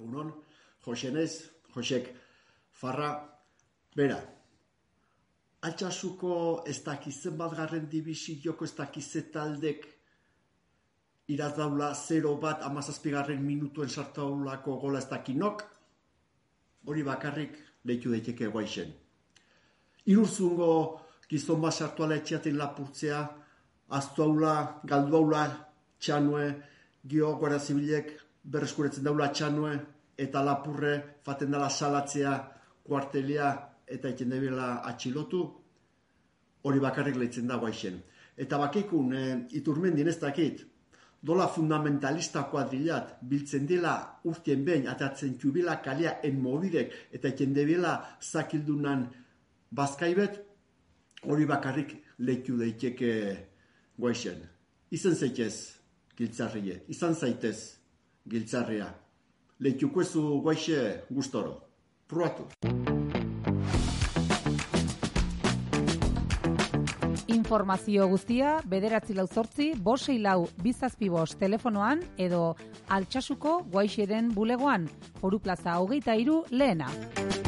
Egunon, Josenez, Josek, Farra, bera. Altsasuko ez dakizen batgarren dibizioko ez dakize taldek irazdaula 0-1 17. minutuen sartaulako gola ez dakinok, hori bakarrik lehitu daiteke guaixen. Irurzungo gizon bat sartuala etxeaten lapurtzea, aztuaula, galduaula, txanue, gio Guardia Zibilek berreskuretzen daula txanue, eta lapurre faten dela salatzea kuartelia eta iten debela atxilotu, hori bakarrik lehitzen da guaixen. Eta bakikun, Iturmendin ez dakit, dola fundamentalista kuadrilat, biltzen dela urtien behin, atatzen txubila kalea enmobidek, eta iten debela zakildunan bazkaibet, hori bakarrik lehitu daiteke guaixen. Izan zaitez giltzarrie, izan zaitez giltzarria. Lehituko ezu guaixe gustoro. Pruatu. Informazio guztia 948-564-275 telefonoan edo Altsasuko Guaixeren bulegoan, Foru Plaza 23 lehena.